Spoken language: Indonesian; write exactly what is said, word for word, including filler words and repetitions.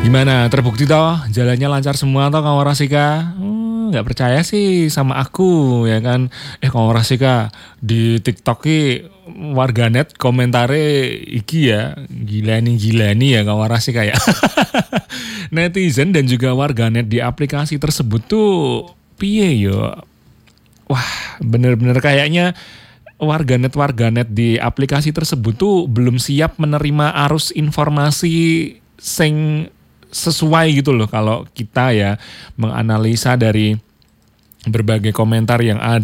Gimana, terbukti toh jalannya lancar semua toh Kang Orasika? Hmm, nggak percaya sih sama aku ya kan? Eh Kang Orasika di TikTok ki warganet komentare iki ya gilani gilani ya Kang Orasika ya. Netizen dan juga warganet di aplikasi tersebut tuh piye yo? Wah bener-bener kayaknya warganet-warganet di aplikasi tersebut tuh belum siap menerima arus informasi sing sesuai gitu loh kalau kita ya menganalisa dari berbagai komentar yang ada.